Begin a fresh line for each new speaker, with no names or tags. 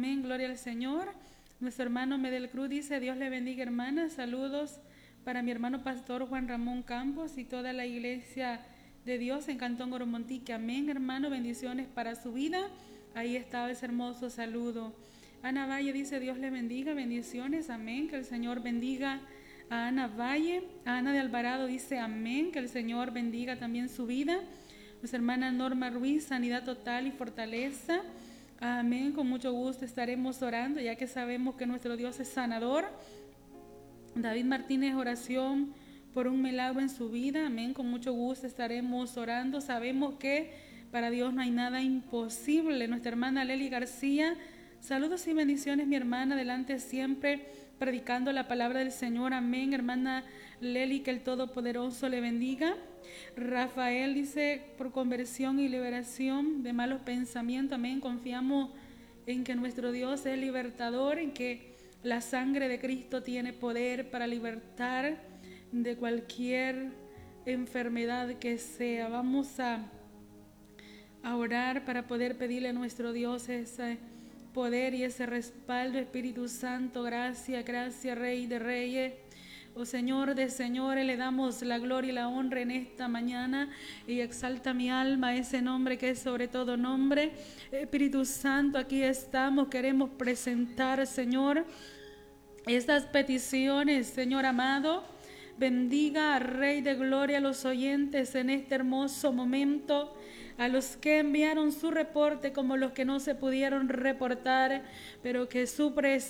Amén, gloria al Señor. Nuestro hermano Medel Cruz dice: Dios le bendiga, hermana. Saludos para mi hermano pastor Juan Ramón Campos y toda la iglesia de Dios en Cantón Oromontique. Amén, hermano, bendiciones para su vida. Ahí estaba ese hermoso saludo. Ana Valle dice: Dios le bendiga, bendiciones, amén, que el Señor bendiga a Ana Valle. A Ana de Alvarado dice: amén, que el Señor bendiga también su vida. Nuestra hermana Norma Ruiz: sanidad total y fortaleza. Amén, con mucho gusto estaremos orando, ya que sabemos que nuestro Dios es sanador. David Martínez: oración por un milagro en su vida. Amén, con mucho gusto estaremos orando. Sabemos que para Dios no hay nada imposible. Nuestra hermana Leli García: saludos y bendiciones, mi hermana, adelante siempre predicando la palabra del Señor. Amén, hermana Leli, que el Todopoderoso le bendiga. Rafael dice: por conversión y liberación de malos pensamientos. Amén, confiamos en que nuestro Dios es libertador, en que la sangre de Cristo tiene poder para libertar de cualquier enfermedad que sea. Vamos a orar para poder pedirle a nuestro Dios ese poder y ese respaldo. Espíritu Santo, gracias, gracias, Rey de Reyes. Oh Señor de señores, le damos la gloria y la honra en esta mañana y exalta mi alma ese nombre que es sobre todo nombre. Espíritu Santo, aquí estamos, queremos presentar, Señor, estas peticiones, Señor amado. Bendiga, Rey de Gloria, a los oyentes en este hermoso momento, a los que enviaron su reporte como los que no se pudieron reportar, pero que su presencia